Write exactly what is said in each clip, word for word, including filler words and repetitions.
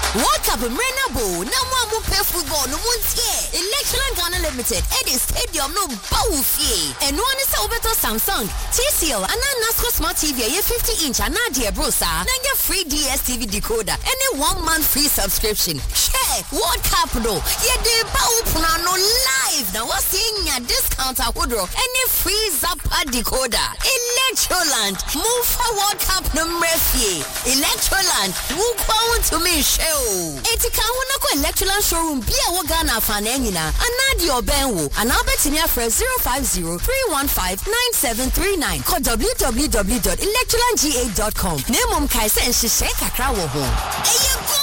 World Cup Mrenabo, no more play football, no one here. Electron Ghana Limited, Eddie Stadium, no Bawufie. And one is over to Samsung, T C L, and Nasco Smart T V, a fifty inch, and Nadia Brosa, then your free D S T V decoder, and a one month free subscription. Check World Cup, no, yeah, the Bawupano live. Now, what's in your discount at Woodrow, and a free Zappa decoder. Electroland, move for World Cup no Murphy. Electroland, move on to me show. Etika wonako Electroland showroom bia wo Ghana fanenina anadi obenwo anabetinia for zero five zero three one five nine seven three nine call w w w dot electroland g a dot com nemom kaise nhihye kakra wo ho eyego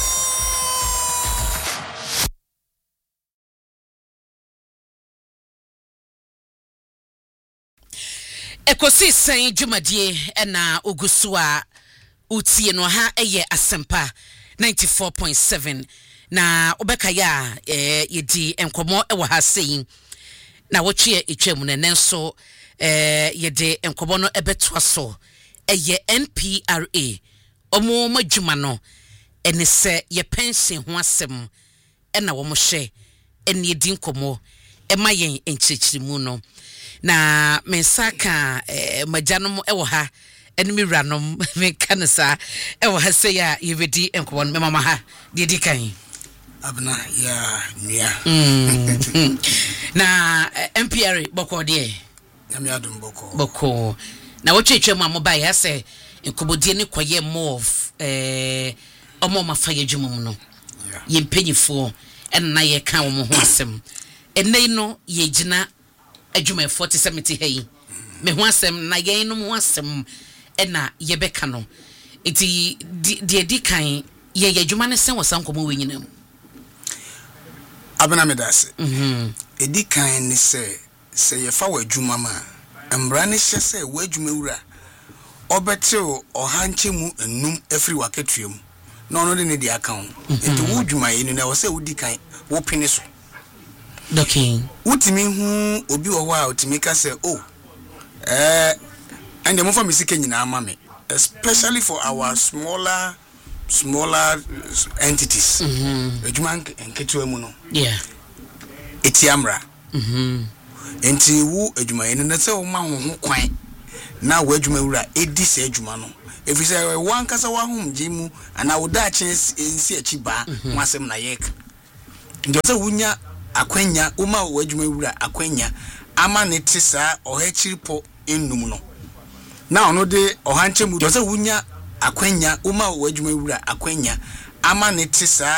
Ekosi sen dwumadie na ogusu a utie no ha eye asempa ninety-four point seven na obeka ya eh yedi enkomo e wa ha sei na wotwe etwam ne nenso eh yede enkomo no ebetoa so eye N P R A omo madwuma no ene se ye pension ho asem e na wo mo hye ene yedi enkomo e mayen enkyekirimu no na mensaka eh majanom e wo ha enemy ranom me kanasa e wo ha se ya yebedi enkomo me mama ha de di kan abna ya nia mm. na M P R boko de ya mi adum boko boko na wo twetwe mu amoba ya se nkobodie ne koye move eh omo mafa yadwumum no ye mpanyifo en na ye kan wo ho asem enei no ye gina adwuma forty seventy hey me ho asem na ye no ho asem ena ye beka no enti de di kan ye yadwuma ne sen wosan komo wenyina mu abena medase mhm edi kan ni se se ye fa wadwuma ma embra ne hye se wadwuma wura obetew ohanchemu enum afri waketuem no no de ne di account enti wudwuma yi na wo se wudi kan wo pini so dokin utimi hu obi wo wa utimi ka se oh eh and mo fa misike nyina ama me especially for our smaller smaller entities mhm adwuma nketewa no yeah etiamra mhm enti wu adwuma ene na se wo ma ho ho kwan na wo adwuma wura edi se adwuma no efise wan kasa wa hom jimu ana wo da chen ensi achi ba wasem na yek ndio se wunya akwanya uma wo adwuma wura akwanya ama ne tisa ohachiripo ennum no na ono de ohanchemu ndio se wunya akwanya uma wo adwuma wura akwanya ama ne tisa